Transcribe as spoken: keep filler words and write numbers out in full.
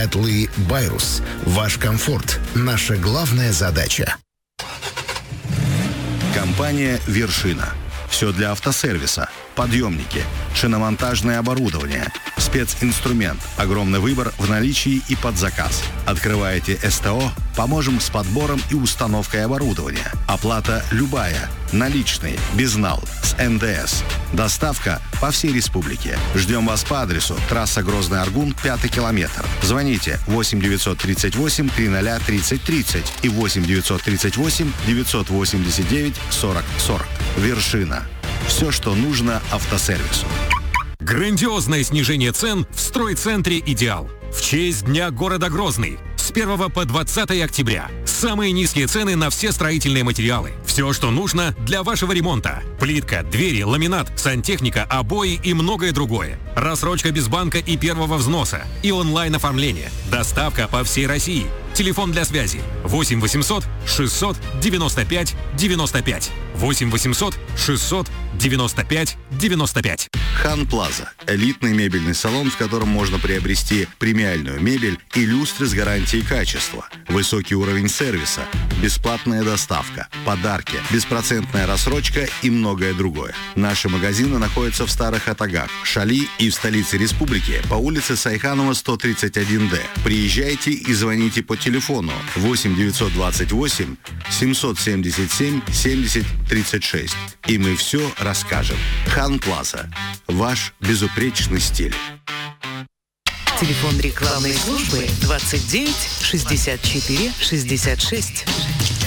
Котлы «Байрус». Ваш комфорт – наша главная задача. Компания «Вершина». Все для автосервиса. Подъемники, шиномонтажное оборудование, специнструмент, огромный выбор в наличии и под заказ. Открываете СТО, поможем с подбором и установкой оборудования. Оплата любая, наличные, безнал, с эн дэ эс. Доставка по всей республике. Ждем вас по адресу трасса Грозный-Аргун, пятый километр. Звоните восемь девятьсот тридцать восемь триста тридцать тридцать и восемь девятьсот тридцать восемь девятьсот восемьдесят девять сорок сорок. «Вершина». Все, что нужно автосервису. Грандиозное снижение цен в стройцентре «Идеал». В честь Дня города Грозный. С первого по двадцатое октября. Самые низкие цены на все строительные материалы. Все, что нужно для вашего ремонта. Плитка, двери, ламинат, сантехника, обои и многое другое. Рассрочка без банка и первого взноса. И онлайн-оформление. Доставка по всей России. Телефон для связи восемь восемьсот шестьсот девяносто пять девяносто пять. восемь восемьсот шестьсот девяносто пять девяносто пять. Хан Плаза. Элитный мебельный салон, в котором можно приобрести премиальную мебель и люстры с гарантией качества. Высокий уровень сервиса, бесплатная доставка, подарки, беспроцентная рассрочка и многое другое. Наши магазины находятся в Старых Атагах, Шали и в столице республики по улице Сайханова, сто тридцать один дэ. Приезжайте и звоните по телефону восемь девятьсот двадцать восемь семьсот семьдесят семь семьдесят тридцать шесть. И мы все расскажем. Хан Плаза. Ваш безупречный стиль. Телефон рекламной службы двадцать девять шестьдесят четыре шестьдесят шесть.